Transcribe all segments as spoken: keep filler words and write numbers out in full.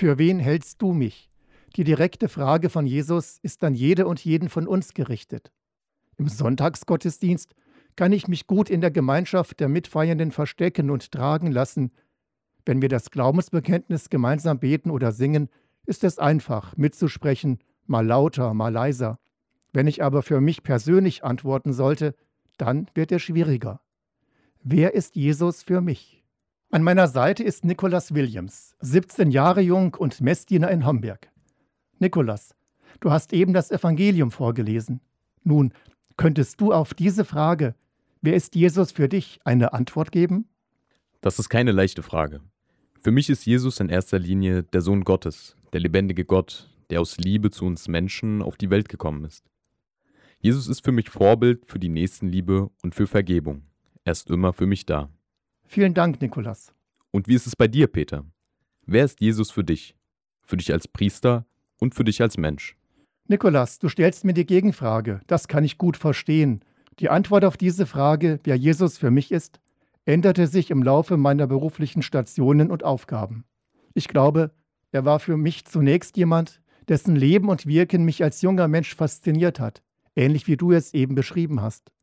Für wen hältst du mich? Die direkte Frage von Jesus ist an jede und jeden von uns gerichtet. Im Sonntagsgottesdienst kann ich mich gut in der Gemeinschaft der Mitfeiernden verstecken und tragen lassen. Wenn wir das Glaubensbekenntnis gemeinsam beten oder singen, ist es einfach, mitzusprechen, mal lauter, mal leiser. Wenn ich aber für mich persönlich antworten sollte, dann wird es schwieriger. Wer ist Jesus für mich? An meiner Seite ist Nicholas Williams, siebzehn Jahre jung und Messdiener in Homberg. Nicholas, du hast eben das Evangelium vorgelesen. Nun, könntest du auf diese Frage, wer ist Jesus für dich, eine Antwort geben? Das ist keine leichte Frage. Für mich ist Jesus in erster Linie der Sohn Gottes, der lebendige Gott, der aus Liebe zu uns Menschen auf die Welt gekommen ist. Jesus ist für mich Vorbild für die Nächstenliebe und für Vergebung. Er ist immer für mich da. Vielen Dank, Nicholas. Und wie ist es bei dir, Peter? Wer ist Jesus für dich? Für dich als Priester und für dich als Mensch? Nicholas, du stellst mir die Gegenfrage. Das kann ich gut verstehen. Die Antwort auf diese Frage, wer Jesus für mich ist, änderte sich im Laufe meiner beruflichen Stationen und Aufgaben. Ich glaube, er war für mich zunächst jemand, dessen Leben und Wirken mich als junger Mensch fasziniert hat, ähnlich wie du es eben beschrieben hast.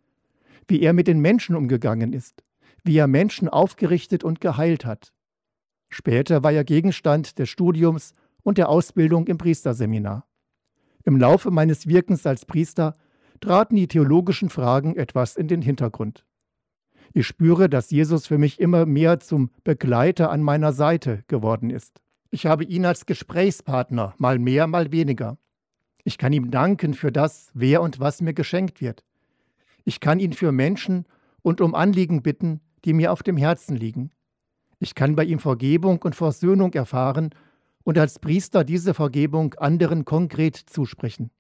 Wie er mit den Menschen umgegangen ist, wie er Menschen aufgerichtet und geheilt hat. Später war er Gegenstand des Studiums und der Ausbildung im Priesterseminar. Im Laufe meines Wirkens als Priester traten die theologischen Fragen etwas in den Hintergrund. Ich spüre, dass Jesus für mich immer mehr zum Begleiter an meiner Seite geworden ist. Ich habe ihn als Gesprächspartner, mal mehr, mal weniger. Ich kann ihm danken für das, wer und was mir geschenkt wird. Ich kann ihn für Menschen und um Anliegen bitten, die mir auf dem Herzen liegen. Ich kann bei ihm Vergebung und Versöhnung erfahren und als Priester diese Vergebung anderen konkret zusprechen.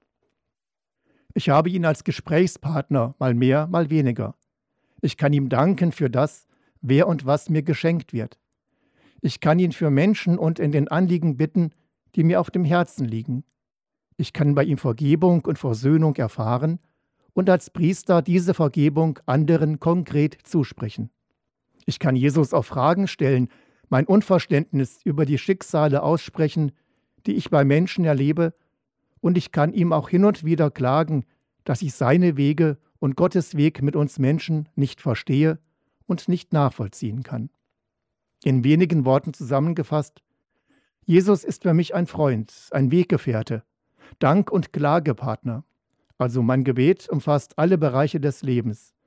Ich habe ihn als Gesprächspartner, mal mehr, mal weniger. Ich kann ihm danken für das, wer und was mir geschenkt wird. Ich kann ihn für Menschen und in den Anliegen bitten, die mir auf dem Herzen liegen. Ich kann bei ihm Vergebung und Versöhnung erfahren und als Priester diese Vergebung anderen konkret zusprechen. Ich kann Jesus auch Fragen stellen, mein Unverständnis über die Schicksale aussprechen, die ich bei Menschen erlebe, und ich kann ihm auch hin und wieder klagen, dass ich seine Wege und Gottes Weg mit uns Menschen nicht verstehe und nicht nachvollziehen kann. In wenigen Worten zusammengefasst: Jesus ist für mich ein Freund, ein Weggefährte, Dank- und Klagepartner. Also mein Gebet umfasst alle Bereiche des Lebens.